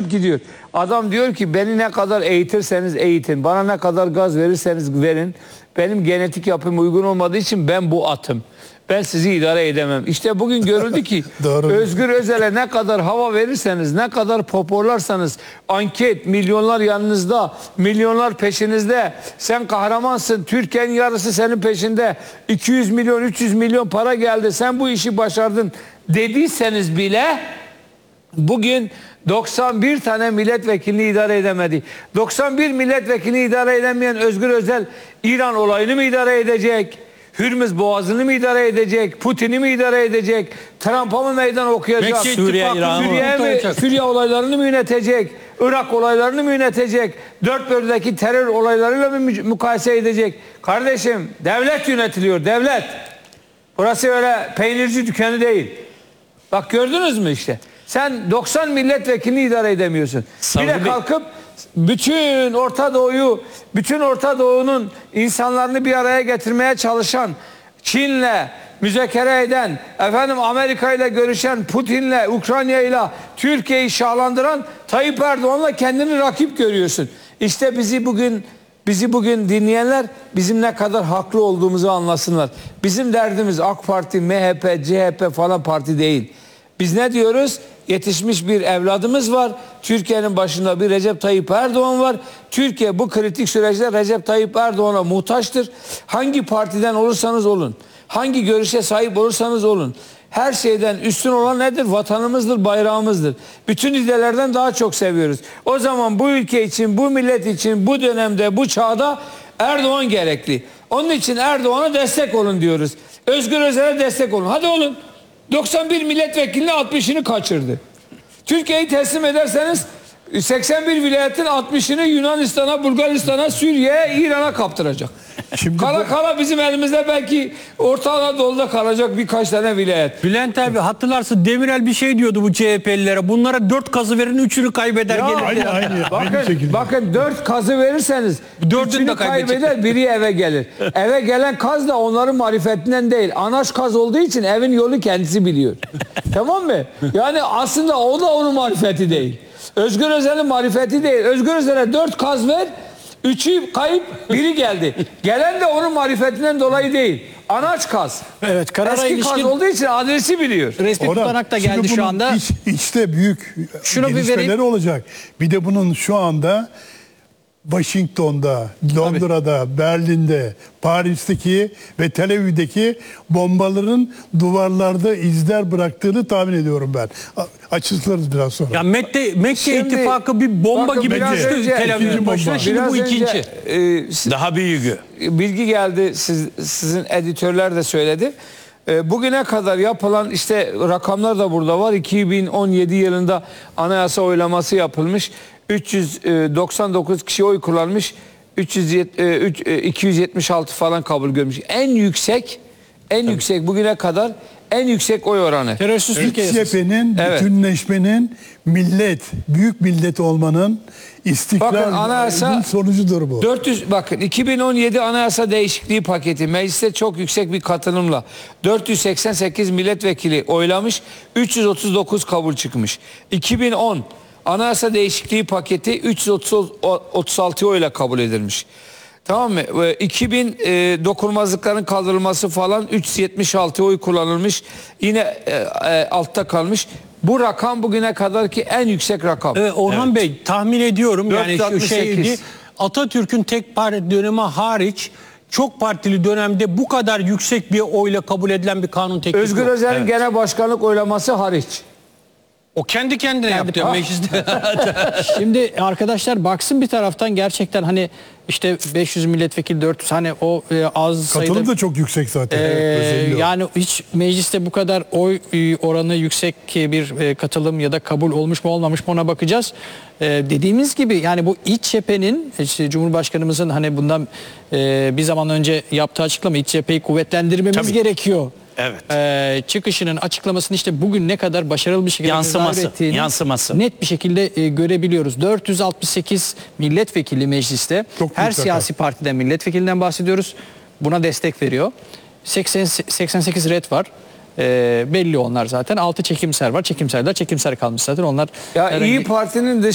bırakıp gidiyor. Adam diyor ki beni ne kadar eğitirseniz eğitin, bana ne kadar gaz verirseniz verin. Benim genetik yapım uygun olmadığı için ben bu atım. Ben sizi idare edemem. İşte bugün görüldü ki Özgür Özel'e ne kadar hava verirseniz, ne kadar poporlarsanız, anket, milyonlar yanınızda, milyonlar peşinizde, sen kahramansın, Türkiye'nin yarısı senin peşinde, 200 milyon, 300 milyon para geldi, sen bu işi başardın dediyseniz bile bugün 91 tane milletvekilini idare edemedi. 91 milletvekilini idare edemeyen Özgür Özel İran olayını mı idare edecek? Hürmüz Boğazı'nı mı idare edecek? Putin'i mi idare edecek? Trump'a mı meydan okuyacak? Suriye olaylarını mı yönetecek? Irak olaylarını mı yönetecek? Dört bölgedeki terör olaylarıyla mı mukayese edecek? Kardeşim, devlet yönetiliyor, devlet. Burası öyle peynirci dükkanı değil. Bak gördünüz mü işte? Sen 90 milletvekilini idare edemiyorsun. Bir de kalkıp bütün Orta Doğu'nun insanlarını bir araya getirmeye çalışan, Çin'le müzakere eden, Amerika ile görüşen, Putin'le, Ukrayna ile Türkiye'yi şahlandıran Tayyip Erdoğan'la kendini rakip görüyorsun. İşte bizi bugün dinleyenler bizim ne kadar haklı olduğumuzu anlasınlar. Bizim derdimiz AK Parti, MHP, CHP falan parti değil. Biz ne diyoruz? Yetişmiş bir evladımız var. Türkiye'nin başında bir Recep Tayyip Erdoğan var. Türkiye bu kritik süreçte Recep Tayyip Erdoğan'a muhtaçtır. Hangi partiden olursanız olun, hangi görüşe sahip olursanız olun, her şeyden üstün olan nedir? Vatanımızdır, bayrağımızdır. Bütün liderlerden daha çok seviyoruz. O zaman bu ülke için, bu millet için, bu dönemde, bu çağda Erdoğan gerekli. Onun için Erdoğan'a destek olun diyoruz. Özgür Özel'e destek olun. Hadi olun. 91 milletvekilinin 60'ını kaçırdı. Türkiye'yi teslim ederseniz 81 vilayetin 60'ını Yunanistan'a, Bulgaristan'a, Suriye'ye, İran'a kaptıracak. Şimdi kala bizim elimizde belki Orta Anadolu'da kalacak birkaç tane vilayet. Bülent abi hatırlarsın Demirel bir şey diyordu bu CHP'lilere. Bunlara 4 kazı verin 3'ünü kaybeder gelir. Bakın 4 kazı verirseniz 4'ünü kaybeder, biri eve gelir. Eve gelen kaz da onların marifetinden değil. Anaç kaz olduğu için evin yolu kendisi biliyor. Tamam mı? Yani aslında o da onun marifeti değil. Özgür Özel'in marifeti değil. Özgür Özel'e 4 kaz ver, 3'ü kayıp, biri geldi. Gelen de onun marifetinden dolayı değil. Anaç kaz. Evet, karara eski kaz olduğu için adresi biliyor. Resmi tutanak da geldi şu anda. İçte büyük gelişmeleri olacak. Bir de bunun şu anda Washington'da, Londra'da, Berlin'de, Paris'teki ve Tel Aviv'deki bombaların duvarlarda izler bıraktığını tahmin ediyorum ben. Açıklarız biraz sonra. Ya Mekke ittifakı bir bomba gibi düştü Tel Aviv'in başına. Şimdi bu ikinci. Daha büyüğü. Bilgi geldi, sizin editörler de söyledi. Bugüne kadar yapılan işte rakamlar da burada var. 2017 yılında anayasa oylaması yapılmış. 399 kişi oy kullanmış. 276 falan kabul görmüş. En yüksek bugüne kadar en yüksek oy oranı. CHP'nin bütünleşmenin büyük millet olmanın istikrarın sonucudur bu. 2017 anayasa değişikliği paketi mecliste çok yüksek bir katılımla 488 milletvekili oylamış, 339 kabul çıkmış. 2010 anayasa değişikliği paketi 336 oyla kabul edilmiş. Tamam mı? 2000 dokunulmazlıkların kaldırılması falan 376 oy kullanılmış. Yine altta kalmış. Bu rakam bugüne kadarki en yüksek rakam. Orhan Bey tahmin ediyorum yani şu şeydi, Atatürk'ün tek parti dönemi hariç çok partili dönemde bu kadar yüksek bir oyla kabul edilen bir kanun teklifi. Özgür Özel'in genel başkanlık oylaması hariç. O kendi kendine yaptı mecliste. Şimdi arkadaşlar baksın bir taraftan gerçekten hani işte 500 milletvekili 400 hani o az sayıda. Katılım da çok yüksek zaten. Yani hiç mecliste bu kadar oy oranı yüksek bir katılım ya da kabul olmuş mu olmamış mı ona bakacağız. Dediğimiz gibi yani bu iç cephenin işte Cumhurbaşkanımızın hani bundan bir zaman önce yaptığı açıklama iç cepheyi kuvvetlendirmemiz gerekiyor. Evet. Çıkışının açıklamasını işte bugün ne kadar başarılı bir şekilde yansıması net bir şekilde görebiliyoruz. 468 milletvekili mecliste. Her siyasi partiden milletvekilinden bahsediyoruz. Buna destek veriyor. 88 red var. Belli onlar zaten. 6 çekimser var. Çekimserler kalmış zaten. Onlar İyi Parti'nin